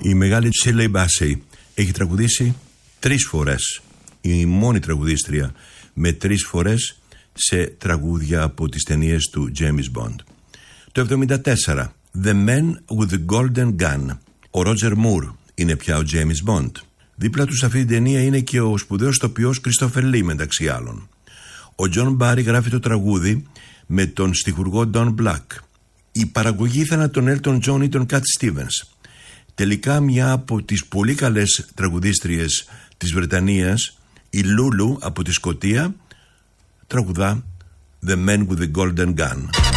Η μεγάλη Shirley Bassey έχει τραγουδήσει 3 φορές. Η μόνη τραγουδίστρια με 3 φορές σε τραγούδια από τις ταινίες του James Bond. Το 1974, The Man with the Golden Gun. Ο Roger Moore είναι πια ο James Bond. Δίπλα του σε αυτή την ταινία είναι και ο σπουδαίος ηθοποιός Christopher Lee μεταξύ άλλων. Ο John Barry γράφει το τραγούδι με τον στιχουργό Don Black. Η παραγωγή ήθελαν τον Elton John ή τον Cat Stevens. Τελικά μια από τις πολύ καλές τραγουδίστριες της Βρετανίας, η Lulu από τη Σκωτία, τραγουδά The Man with the Golden Gun.